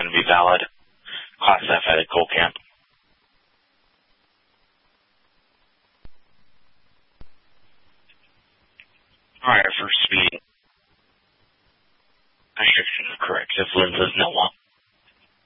going to be valid. Class F at Gold Camp. Alright, for speed. Restriction correct. If lenses no longer